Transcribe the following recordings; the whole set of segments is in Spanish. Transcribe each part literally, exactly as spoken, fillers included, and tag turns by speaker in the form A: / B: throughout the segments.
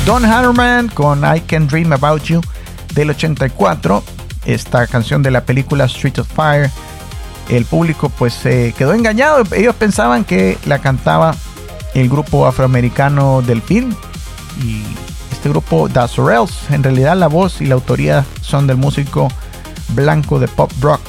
A: Don Hartman con I Can Dream About You del ochenta y cuatro. Esta canción de la película Street of Fire. El público pues se eh, quedó engañado. Ellos pensaban que la cantaba el grupo afroamericano del film. Y este grupo The Sorrells. En realidad la voz y la autoría son del músico blanco de pop rock,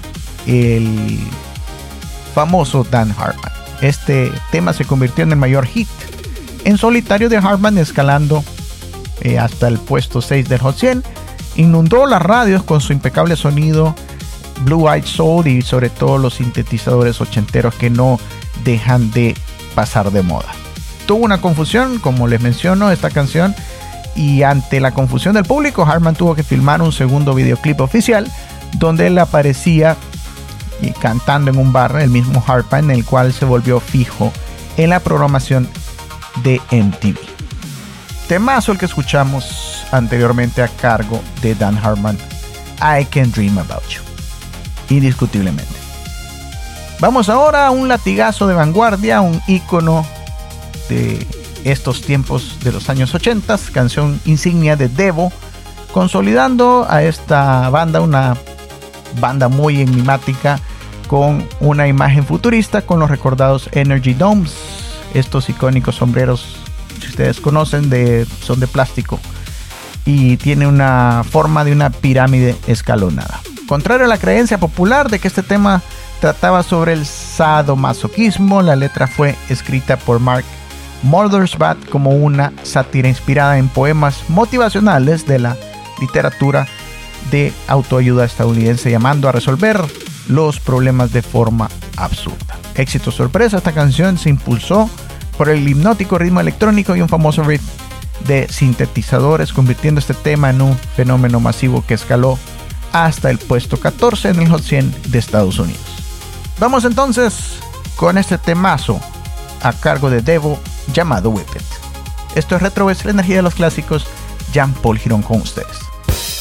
A: el famoso Dan Hartman. Este tema se convirtió en el mayor hit en solitario de Hartman, escalando eh, hasta el puesto seis del Hot cien. Inundó las radios con su impecable sonido, Blue Eyed Soul y sobre todo los sintetizadores ochenteros que no dejan de pasar de moda. Tuvo una confusión, como les menciono, esta canción, y ante la confusión del público, Hartman tuvo que filmar un segundo videoclip oficial donde él aparecía y cantando en un bar, el mismo Hartman, en el cual se volvió fijo en la programación de M T V. Temazo el que escuchamos anteriormente a cargo de Dan Hartman, I Can Dream About You, indiscutiblemente. Vamos ahora a un latigazo de vanguardia, un ícono de estos tiempos de los años ochenta, canción insignia de Devo, consolidando a esta banda, una banda muy enigmática con una imagen futurista con los recordados Energy Domes, estos icónicos sombreros, si ustedes conocen, de, son de plástico y tiene una forma de una pirámide escalonada. Contrario a la creencia popular de que este tema trataba sobre el sadomasoquismo, la letra fue escrita por Mark Mothersbaugh como una sátira inspirada en poemas motivacionales de la literatura de autoayuda estadounidense, llamando a resolver los problemas de forma absurda. Éxito sorpresa, esta canción se impulsó por el hipnótico ritmo electrónico y un famoso riff de sintetizadores, convirtiendo este tema en un fenómeno masivo que escaló hasta el puesto catorce en el Hot cien de Estados Unidos. Vamos entonces con este temazo a cargo de Devo llamado Whip It. Esto es Retro, es la energía de los clásicos. Jean Paul Girón con ustedes.